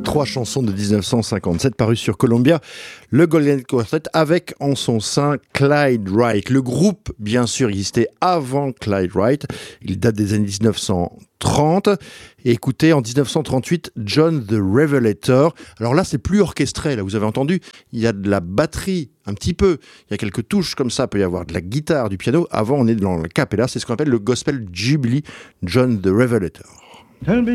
3 chansons de 1957 parues sur Columbia, le Golden Quartet avec en son sein Clyde Wright. Le groupe, bien sûr, existait avant Clyde Wright. Il date des années 1930. Et écoutez, en 1938, John the Revelator. Alors là, c'est plus orchestré. Là, vous avez entendu, il y a de la batterie, un petit peu. Il y a quelques touches comme ça. Il peut y avoir de la guitare, du piano. Avant, on est dans le cappella. C'est ce qu'on appelle le Gospel Jubilee, John the Revelator. Tell me